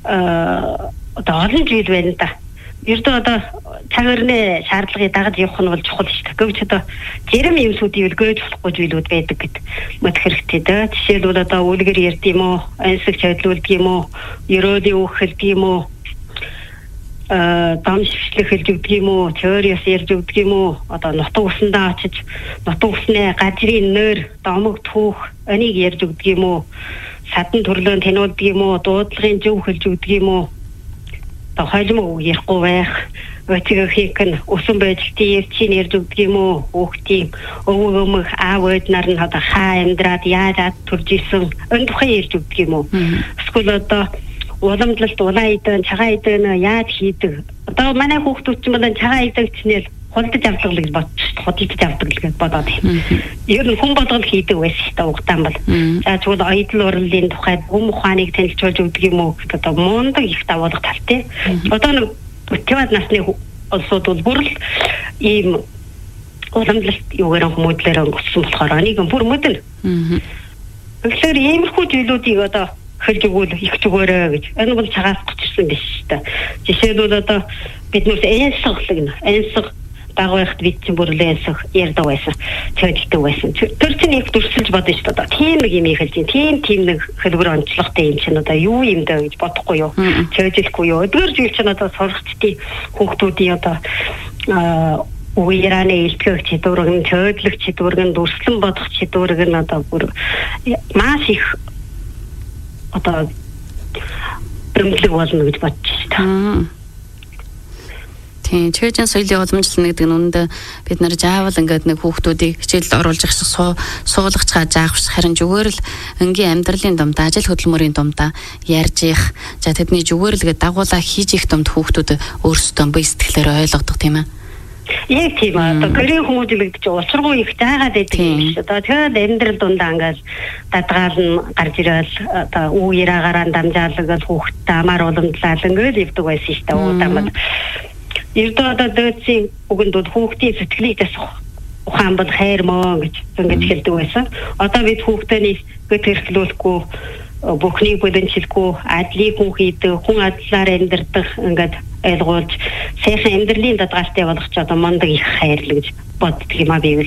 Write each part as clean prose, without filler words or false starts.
одоо олон жил байна да. Ердөө одоо цаг өрнө шаардлагыг дагаж явах нь бол чухал шүү дээ. Гэвч одоо зэрэм юмсуудыг өлгөөж болохгүй зүйлүүд байдаг гэд мод хэрэгтэй да. Жишээлбэл одоо үлгэр ярьд юм уу, ансаг чадлуулдаг юм уу, ерөөдийн үг хэлдэг юм уу, дамжшлэх хэлж өгдөг юм уу, теориас ярьж өгдөг юм уу, одоо нутаг усандаа очиж нутаг усны газрын нойр, домог түүх энийг ярьж өгдөг юм уу, садан төрлөөн танилцдаг юм уу, дуудлагын зөв хэлж өгдөг юм уу, одоо хойлмог ярихгүй байх, өчигөх нь усан байдлын ярьж өгдөг юм уу, хүүхдийн өвөг өмг аав ээднаар нь одоо хаа амьдраад яаж төрж исэн энэ тухай ярьж өгдөг юм уу. Эсвэл одоо уламжлалт улаан идэн цагаан идэн яаж хийдэг. Одоо манай хүүхдүүд ч юм бол цагаан идэгчнэл худалдаж авдаг гэж бодоод байна. Ер нь хүн болгол хийдэг байсан шүү дээ угтаан бол. За тэгвэл оюутан урлалын тухай бүм ухааныг танилцуулж өгдөг юм уу гэдэг одоо мундаг их давуулга талтай. Одоо нэг 40-аад насны улсууд бол бүр л ийм уламжлалт юугаар хүмүүдлээр өнгөсөн болохоор энийг бүр мэднэ. Тэгэхээр иймэрхүү зүйлүүдийг одоо хэлж өгвөл их зүгээрээ гэж. Энэ бол цагаас гочсон биш шүү дээ. Жишээлбэл одоо биднээс энсэг дагвахт бид чинь бүрлэнсэх ярддаг байсан. Цэвэрлдэг байсан. Тэр чинь их дүрсэлж бодсон шүү дээ. Тийм нэг юм хэлж тийм нэг хэлбэр онцлогтой юм чинь одоо юу юм даа гэж бодохгүй юу? Цэвэрлэхгүй юу? Өдөр жил чинь одоо сурагчдын хүүхдүүдийн одоо уяараны илтгэх чадварыг, цэвэрлэх чадварыг, дүрслэн бодох чадварыг нь одоо бүр маш их одоо бэмтлэг болно гэж бодчих шүү дээ. Тийм, чөйжин соёлын уламжлалт гэдэг нь үүндээ бид нар заавал ингээд нэг хүүхдүүдийг хичээлд оруулж их суулгацгаа заах биш, харин зүгээр л энгийн амьдралын дундаа, ажил хөдөлмөрийн дундаа ярьж их, за тэдний зүгээр л дагуулаа хийж их думд хүүхдүүд өөрсдөө бие сэтгэлээр ойлгодог тийм ээ. Яг тийм аа. Одоо гэрийн хүмүүжлэгдэж уусргуу их заагаад байдаг юм шиг. Одоо тэгээд амьдрал дундаа ингээд дадгаал нь гарч ирэл одоо үеэраагаараа дамжаалал хүүхдтэй амар уламжлал ингээд явдаг байсан шүү дээ. Уутамд. Ердөө одоо дөөцийн үгэнд хүүхдийн сэтгэлийг засах ухаан бол хайр мөн гэж ингэж хэлдэг байсан. Одоо бид хүүхдтэй гэрчлүүлэхгүй бүхнийг бүлэнчилгүй адлыг хүн хийдэг, хүн адлаар амьдрах ингээд ойлгуулж сайхан амьдралын дадгалтай болгох ч одоо мундаг их хайрлаа гэж боддөг юм аа би.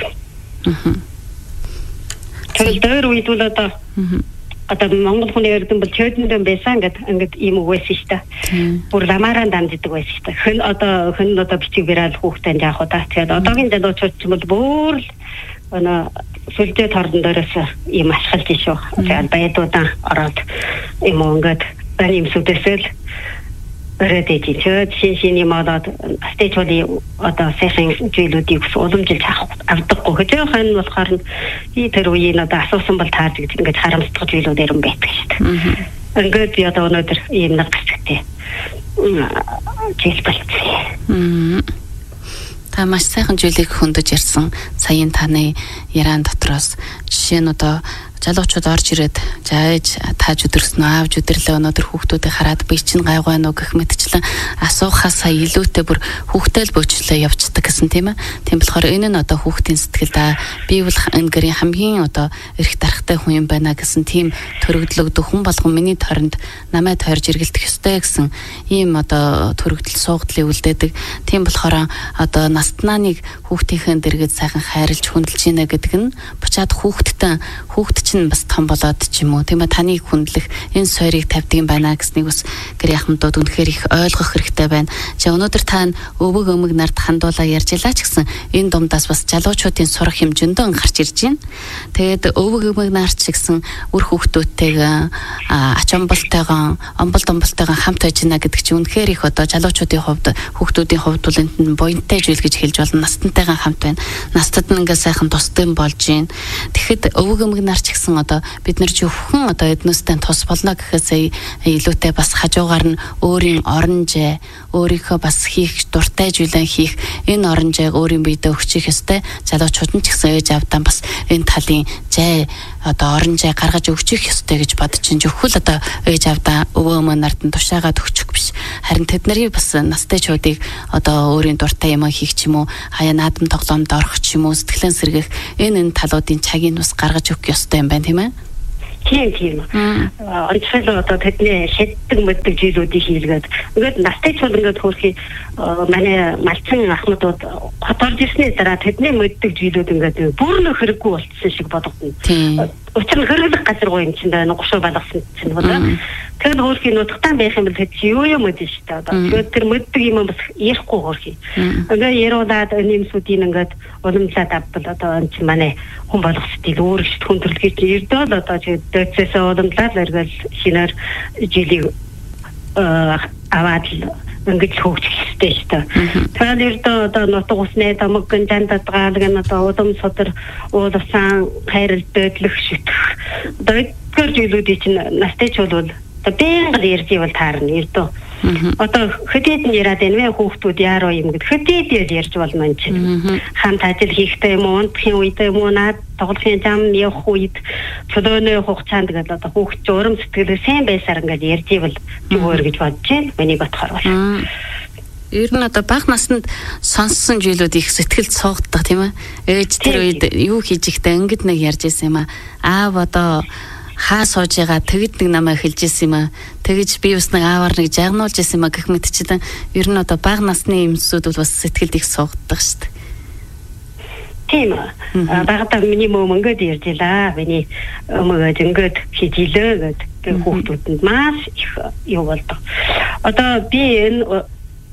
Тэр дээр үед бол одоо Монгол хүний эрдэм бол чөйдөн байсан ингээд ийм үг байсан шүү дээ. Бүр ламаараа дамждаг байсан шүү дээ. Хэн одоо бичиг бариад хүүхдээ яах вэ? Тэгээд одоогийн залуучууд ч бол бүр л сүлжээ тордон дээрээс ийм ашиглаж шүү. Тэгээд баядуудаа ороод юм ингээд бань юмсүүдээсэл өрөөдөж шинэ модод стейчули одоо сайхан зүйлүүдийг уламжилж авдаггүй хэзээ нь болохоор тэр үеийн одоо асуусан бол таарч гэж ингээд харамсдаг зүйлүүдээр юм байдаг шүү дээ. Ингээд би одоо өнөөдөр ийм нэг хэсэгтэй жишээлбэл та маш сайхан зүйлийг хөндөж ярьсан. Саяын таны яран дотроос жишээ нь одоо залуучууд орж ирээд зааж тааж өдөрснө аавж өдөрлөө өнөөдөр хүүхдүүдийг хараад би чинь гайгүй байна уу гэх мэтчлэн асуухаас сая илүүтэй бүр хүүхдтэй л бөөчлөө явцдаг гэсэн тийм ээ. Тийм болохоор энэ нь одоо хүүхдийн сэтгэлд би бол энэ гэрийн хамгийн одоо эрх дарахтай хүн юм байна гэсэн тийм төрөгдлөгдөх хүн болгон миний тойронд намайг тойрж эргэлдэх ёстой гэсэн ийм одоо төрөгдөл суугдлыг үлдээдэг. Тийм болохоор одоо настнааныг хүүхдийнхээ дэргэд сайхан хайрлж хүндэлж гинэ гэдэг нь буцаад хүүхд чинь бас том болоод ч юм уу тийм ээ таныг хүндлэх энэ сойрыг тавьдаг юм байна гэснийг бас гэр яхамдууд үнэхээр их ойлгох хэрэгтэй байна. За өнөөдөр та өвөг өмг нарт хандуулаа ярьж илаа ч гэсэн энэ дундаас бас залуучуудын сурах хэмжээндөө гарч ирж байна. Тэгээд өвөг өмг нарт ч гэсэн үр хүүхдүүдтэйгээ ач амбалтайгаа хамт байж гинэ гэдэг чинь үнэхээр их одоо залуучуудын хувьд хүүхдүүдийн хувьд бол энэ буянтай зүйл гэж хэлж болно. Настантайгаа хамт байна. Настад нь ингээ сайхан тусдсан болж байна. Тэгэхэд өвөг өмг нар ч гэсэн одоо бид нар зөвхөн одоо эднүстэй тус болно гэхээсээ илүүтэй бас хажуугаар нь өөрийн оронжээ өөрийнхөө бас хийх дуртай зүйлээ хийх энэ оронжээг өөрийн биедээ өгчих ёстой. Залуучууд нь ч гэсэн ээж авдаа бас энэ талын зай одоо оронжээ гаргаж өгчих ёстой гэж бодож чинь зөвхөн одоо ээж авдаа өвөө өмнө нарт нь тушаагаад өгчих биш. Харин тэд нарыг бас настайчуудыг одоо өөрийн дуртай юм хийх ч юм уу хаяа наадам тоглоомд орох ч юм уу сэтгэлэн сэргэх энэ талуудын цагийг бас гаргаж өгөх ёстой юм байна тийм ээ. Тийм. Онцгой одоо тэдний шиддэг мэддэг жилүүдийг хийлгээд ингээд настай ч бол ингээд хөрхий манай малчин ахмадууд хоторж ирсний дараа тэдний мэддэг жилүүд ингээд бүр нөх хэрэггүй болчихсон шиг бодогдно. Учир нь хэрэглэх газар гоо юм чинь байна гушуу балгасан чинь болоо. Тэгэхээр хөрхий нутгатан байх юм бол хэд юу мэдэн шүү дээ. Одоо тэр мэддэг юм бас ярихгүй хөрхий. Ингээд яриулаад нэмсүүдийн ингээд уламжлаад авбал одоо энэ чинь манай хүн болгосдгийг өөрөшт хүндрэлгийч ирдөө л одоо дэцээс уламжлаад эргэл шинээр жилийг аваад ингээд хөгжих хэрэгтэй шүү дээ. Тэгэхээр ирдөө одоо нутг усны дамаг гэнжандадгаал гэн одоо удам содөр уулсан хайрал дэдлэх шүтэх. Одоо эдгээр жилүүдийн чинь настай ч бол одоо бэнгэл ярьж ивэл таарна ирдөө. Одоо хөдөөд нь яриад энэ хүүхдүүд яаруу юм гэд хөдөөд ярьж болно энэ чинь. Хамт ажил хийхдээ юм уу, унтахын үед юм уу, наад тоглохын зам явах үед чөлөөнөө хугацаанд гэдэг одоо хүүхд журам сэтгэлээ сайн байсаар ингээд ярьж ивэл зүгээр гэж бодож байна. Миний бодохоор бол. Ер нь одоо бага наснд сонссон зүйлүүд их сэтгэлд суугддаг тийм ээ. Ээж тэр үед юу хийж ихтэй ингээд нэг ярьж байсан юм аа. Аав одоо хаа сууж байгаа тэгэд нэг намайг хэлж ирсэн юм аа. Тэгэж би бас нэг аавар нэг жагнуулж ирсэн юм аа гэх мэтчилэн ер нь одоо бага насны эмсүүд бол бас сэтгэлд их суугддаг шүү дээ. Тийм. Багтаа миний мөн ингээд ярьж илаа. Миний мөгөд ингээд хийжлээ гэдэг хүүхдүүдэнд маш их юу болдог. Одоо би энэ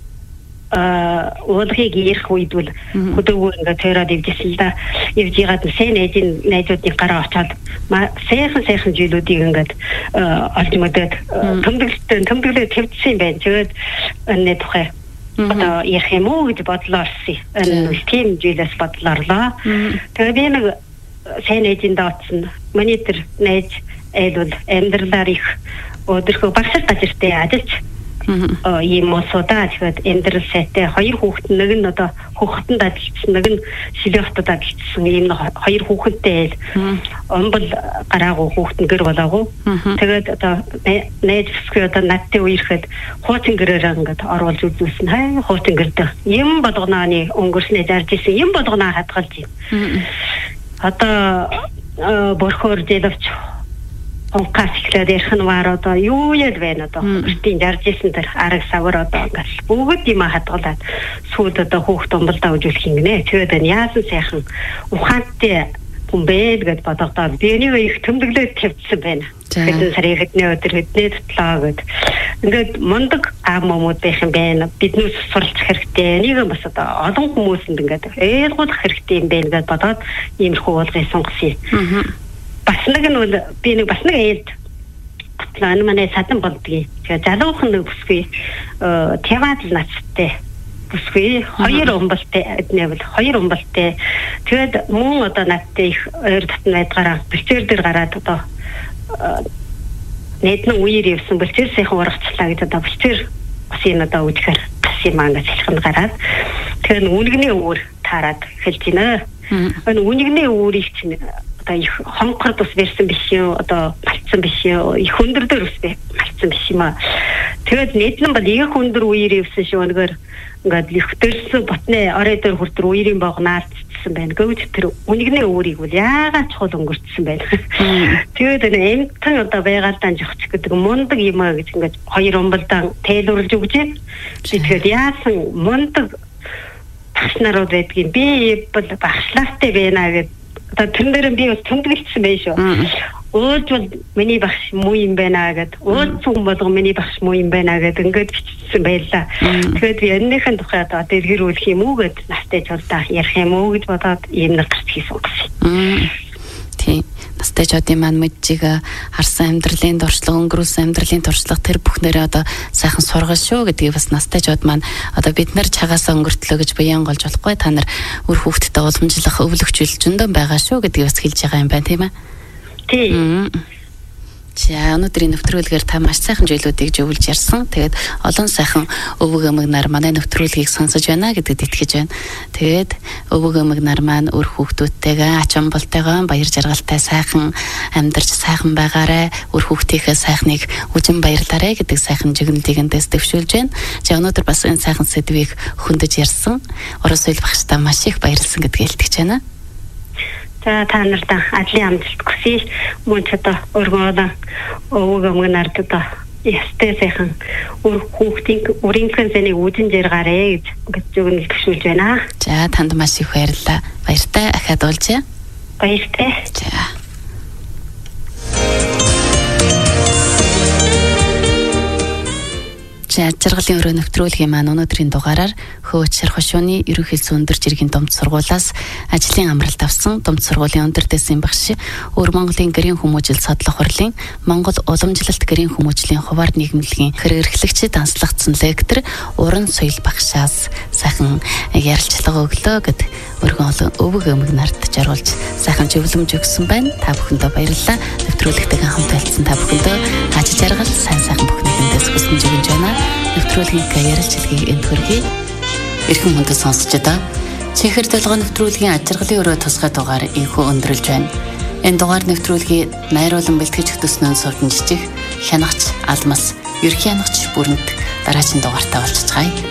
уулахыг ярих үед бол хөдөөгөө ингээд цайраад ивжсэн л да. Ивжигаад сайн найзуудын гараа очоод сайхан жилүүдийг ингээд олж мөдөд төмдөглөө тавьчихсан байна. Тэгээд энэ тухай одоо ярих юм уу гэж бодлоо орсон. Энэ тийм жилээс бодлоорлоо. Тэгээд би нэг сайн найзынд очсон. Миний тэр найз айлвал амьдралаар их өдөрхөө багшаар газартай ажиллаж ийм мосуудаа тэгээд амьдрал сайтай хоёр хүүхэд нэг нь одоо хүүхэдэнд ажилласан нэг нь Шилэхтад ажилласан ийм хоёр хүүхэдтэй омбол гараагүй хүүхэд гэр болоогүй тэгээд одоо найз өсгөө одоо надтай үерхэд хуучин гэрээр ингээд оруулж үзүүлсэн хай хуучин гэрдээ юм болгоноаны өнгөрснөө зарж исэн юм болгоноо хадгалж юм одоо борхоор зэлвч онкас ихлээд ярих нь вар одоо юу яд байна одоо хөртийн жаржсэн тэр арга савар одоо ингээл бүгд юм хадгалаад сүйд одоо хүүхд умбалдаа үжүүлэх юм гинэ. Тэгээд энэ яасан сайхан ухаантай хүн бэ гэж бодогдоод би энийг их төмдөглөөд тавьчихсан байна. Хэдэн сарын хэдний өдөр хэдний тутлаа гэд ингээд мундаг аав мамууд байх юм байна. Биднээс суралцах хэрэгтэй. Энийг бас одоо олон хүмүүсэнд ингээд ээлгуулах хэрэгтэй юм байна гэж бодоод иймэрхүү уулгыг сонгосон. Бас нэг нь би нэг бас нэг ээлд план манай садан болдгийг. Тэгээ залуухан нэг бүсгүй таваад нацтай бүсгүй хоёр умбалтай эднэвэл хоёр умбалтай. Тэгээд мөн одоо надтай их ойр татна байдгаараа бэлчээр дээр гараад одоо нэдэн үеэр явсан бэлчээр сайхан урагчлаа гэж одоо бэлчээр бас энэ одоо үжихэр бас юм аа гэж хэлхэн гараад тэгээд үнэгний өвөр таарад хэлж байна. Энэ үнэгний өвөрийг чинь их хонхор тус версэн биш юу одоо малцсан биш юу их өндөр дээр үстэй малцсан биш юм аа. Тэгээд нэдэн бол их өндөр үеэр явсан шүү нэгээр ингээд лифтэрсэн ботны орой дээр хүртэр үерийн богнаар цэцсэн байна. Гэвч тэр үнэгний өвөрийг бол яагаад чухал өнгөрцсөн байна. Тэгээд энэ эмтэн одоо байгаалдаан жохч гэдэг мундаг юм аа гэж ингээд хоёр умбалдаан тайлбарлаж өгч байна. Тэгээд яасан мундаг багш нарууд байдгийг би бол багшлаатай байна гэдэг одоо тэр дээр би бас тэмдэглэсэн байж шүү. Өөж бол миний багш муу юм байна гэд өөж хүн болго миний багш муу юм байна гэд ингээд бичсэн байлаа. Тэгээд би энэхэн тухай одоо дэлгэрүүлэх юм уу гэд настай чулдаа ярих юм уу гэж бодоод ийм нэг гарч хийсэн гэсэн. Тийм. Настай чодын маань мэджиг харсан амьдралын дуршлаг өнгөрүүлсэн амьдралын туршлага тэр бүхнээрээ одоо сайхан сургаж шүү гэдгийг бас настай чод маань одоо бид нар чагаасаа өнгөртлөө гэж баянголж болохгүй та нар үр хүүхдэд уламжлах өвлөгчүүлж зөндөн байгаа шүү гэдгийг бас хэлж байгаа юм байна тийм ээ. Тийм. За өнөөдрийн нэвтрүүлгээр та маш сайхан зүйлүүдийг зөвлөж ярьсан. Тэгээд олон сайхан өвөг өмг нар манай нэвтрүүлгийг сонсож байна гэдэгт итгэж байна. Тэгээд өвөг өмг нар маань үр хүүхдүүдтэйгээ ач холбогдолтойгоо баяр жаргалтай сайхан амьдарч сайхан байгаарай. Үр хүүхдийнхээ сайхныг үжин баярлаарай гэдэг сайхан жигнэлийг эндээс төвшүүлж байна. За өнөөдөр бас энэ сайхан сэдвийг хөндөж ярьсан. Орос хэл багштай маш их баярлсан гэдгийг илтгэж байна. За та нарт ажлын амжилт хүсье. Мөн ч одоо өргөөн өвөг өмнөр одоо ястай сайхан хүүхдийн үрийнхээ зэнийг үзэнжээр гараа гэж зөвгөн илтгэшүүлж байна. За танд маш их баярлалаа. Баяртай ахаад уулзъя. Баяртай. За. Жаргалын өрөө нэвтрүүлгийн маань өнөөдрийн дугаараар Хөөч Шарх хошууны ерөнхий зүүн жиргийн Думд сургуулиас ажлын амралт авсан Думд сургуулийн өндөр дэсийн багш Өр Монголын гэрийн хүмүүжил судлах хурлын Монгол уламжлалт гэрийн хүмүүжлийн хуваар нийгэмлэгийн хэрэглэгчид данслагдсан лектор Уран Соёл багшаас сайхан ярилцлага өглөө гэд өргөн өвөг өмг нарт жаргалж сайхан зөвлөмж өгсөн байна. Та бүхэндээ баярлалаа. Нэвтрүүлэгтэйгээ хамт байлцсан та бүхэндээ аж жаргал сайн бүхнийхэндээ хүсмж өгж байна. Нэвтрүүлгийн ярилцлагыг энд хүргэе. Эрхэм хүндэт сонсогчдоо чихэр толгой нэвтрүүлгийн аж жаргалын өрөө тусгай дугаар инхүү өндөрлж байна. Энэ дугаар нэвтрүүлгийг найруулан бэлтгэж өгсөн сувдан жижиг хянагч Алмас ерхий хянагч бүрэнт дараагийн дугаартаа олцгаая.